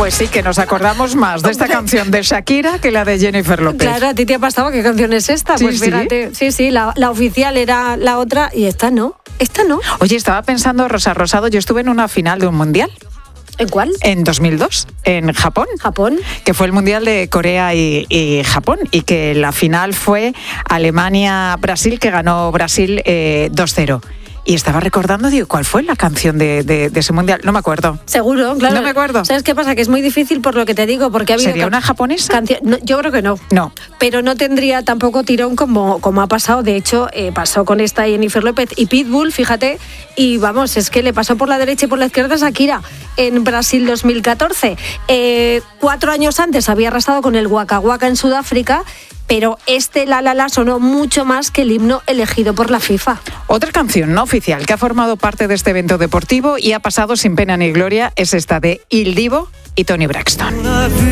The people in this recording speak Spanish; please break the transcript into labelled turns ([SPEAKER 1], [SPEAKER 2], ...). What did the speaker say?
[SPEAKER 1] Pues sí, que nos acordamos más de esta canción de Shakira que la de Jennifer López.
[SPEAKER 2] Claro, a ti te ha pasado, ¿qué canción es esta?
[SPEAKER 1] Sí,
[SPEAKER 2] Pues fíjate, sí, la oficial era la otra y esta no.
[SPEAKER 1] Oye, estaba pensando, Rosa Rosado, yo estuve en una final de un mundial.
[SPEAKER 2] ¿En cuál?
[SPEAKER 1] En 2002, en Japón.
[SPEAKER 2] ¿Japón?
[SPEAKER 1] Que fue el Mundial de Corea y Japón, y que la final fue Alemania-Brasil, que ganó Brasil 2-0. Y estaba recordando, digo, ¿cuál fue la canción de ese mundial? No me acuerdo.
[SPEAKER 2] Seguro, claro.
[SPEAKER 1] No me acuerdo.
[SPEAKER 2] ¿Sabes qué pasa? Que es muy difícil por lo que te digo, porque ha habido...
[SPEAKER 1] ¿Sería una japonesa?
[SPEAKER 2] No, yo creo que no.
[SPEAKER 1] No.
[SPEAKER 2] Pero no tendría tampoco tirón como ha pasado. De hecho, pasó con esta Jennifer López y Pitbull, fíjate, y vamos, es que le pasó por la derecha y por la izquierda a Shakira en Brasil 2014. 4 años antes había arrasado con el Waka Waka en Sudáfrica, pero La La La sonó mucho más que el himno elegido por la FIFA.
[SPEAKER 1] Otra canción no oficial que ha formado parte de este evento deportivo y ha pasado sin pena ni gloria es esta de Il Divo y Toni Braxton.